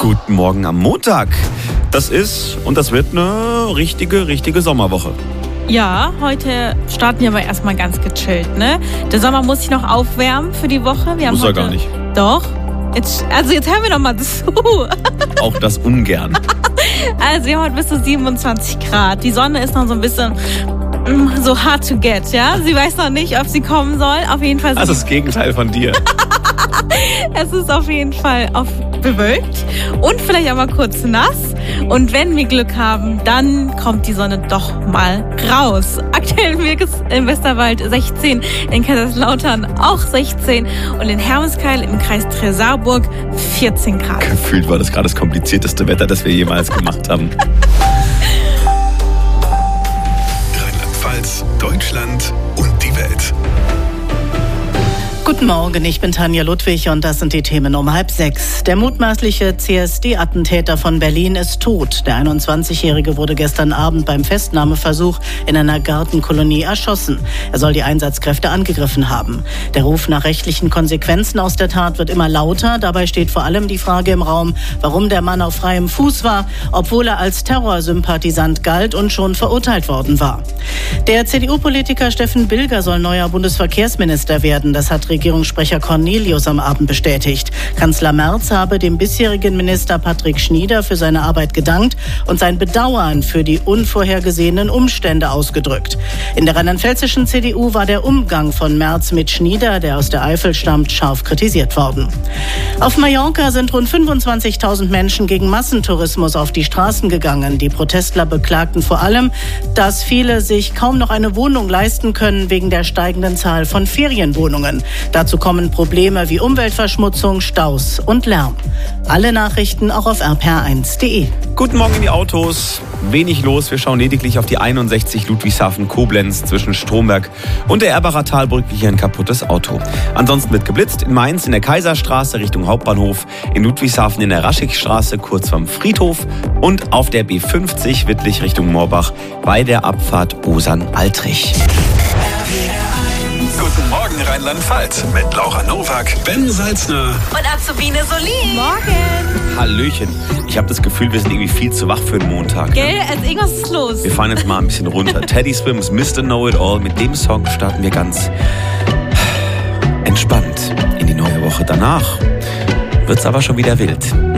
Guten Morgen am Montag. Das ist und das wird eine richtige Sommerwoche. Ja, heute starten wir aber erstmal ganz gechillt, ne? Der Sommer muss sich noch aufwärmen für die Woche. Muss er gar nicht. Doch. Jetzt hören wir doch mal zu. Auch das ungern. Also wir haben heute bis zu 27 Grad. Die Sonne ist noch so ein bisschen so hard to get, ja? Sie weiß noch nicht, ob sie kommen soll. Auf jeden Fall. Das ist das Gegenteil von dir. Es ist auf jeden Fall bewölkt und vielleicht auch mal kurz nass. Und wenn wir Glück haben, dann kommt die Sonne doch mal raus. Aktuell wirkt es im Westerwald 16, in Kaiserslautern auch 16 und in Hermeskeil im Kreis Trezarburg 14 Grad. Gefühlt war das gerade das komplizierteste Wetter, das wir jemals gemacht haben. Rheinland-Pfalz, Deutschland und die Welt. Guten Morgen, ich bin Tanja Ludwig und das sind die Themen um 5:30. Der mutmaßliche CSD-Attentäter von Berlin ist tot. Der 21-Jährige wurde gestern Abend beim Festnahmeversuch in einer Gartenkolonie erschossen. Er soll die Einsatzkräfte angegriffen haben. Der Ruf nach rechtlichen Konsequenzen aus der Tat wird immer lauter. Dabei steht vor allem die Frage im Raum, warum der Mann auf freiem Fuß war, obwohl er als Terrorsympathisant galt und schon verurteilt worden war. Der CDU-Politiker Steffen Bilger soll neuer Bundesverkehrsminister werden. Das hat Regierungssprecher Cornelius am Abend bestätigt. Kanzler Merz habe dem bisherigen Minister Patrick Schnieder für seine Arbeit gedankt und sein Bedauern für die unvorhergesehenen Umstände ausgedrückt. In der rheinland-pfälzischen CDU war der Umgang von Merz mit Schnieder, der aus der Eifel stammt, scharf kritisiert worden. Auf Mallorca sind rund 25.000 Menschen gegen Massentourismus auf die Straßen gegangen. Die Protestler beklagten vor allem, dass viele sich kaum noch eine Wohnung leisten können wegen der steigenden Zahl von Ferienwohnungen. Dazu kommen Probleme wie Umweltverschmutzung, Staus und Lärm. Alle Nachrichten auch auf rpr1.de. Guten Morgen in die Autos. Wenig los. Wir schauen lediglich auf die 61 Ludwigshafen-Koblenz zwischen Stromberg und der Erbacher Talbrücke. Hier ein kaputtes Auto. Ansonsten wird geblitzt in Mainz in der Kaiserstraße Richtung Hauptbahnhof, in Ludwigshafen in der Raschigstraße kurz vorm Friedhof und auf der B50 Wittlich Richtung Moorbach bei der Abfahrt Osern-Altrich. Guten Morgen Rheinland-Pfalz mit Laura Nowak, Ben Salzner Und Azubine Solin. Morgen. Hallöchen. Ich habe das Gefühl, wir sind irgendwie viel zu wach für den Montag. Gell? Also irgendwas ist los. Wir fahren jetzt mal ein bisschen runter. Teddy Swims, Mr. Know-It-All. Mit dem Song starten wir ganz entspannt in die neue Woche. Danach wird's aber schon wieder wild.